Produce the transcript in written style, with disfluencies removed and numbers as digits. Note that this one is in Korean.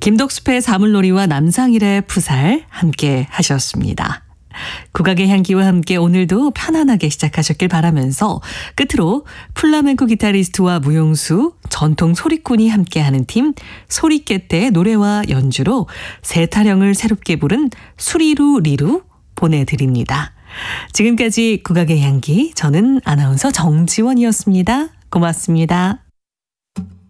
김덕수의 사물놀이와 남상일의 푸살 함께 하셨습니다. 국악의 향기와 함께 오늘도 편안하게 시작하셨길 바라면서 끝으로 플라멩코 기타리스트와 무용수, 전통 소리꾼이 함께하는 팀 소리깨떼의 노래와 연주로 새 타령을 새롭게 부른 수리루 리루 보내드립니다. 지금까지 국악의 향기, 저는 아나운서 정지원이었습니다. 고맙습니다.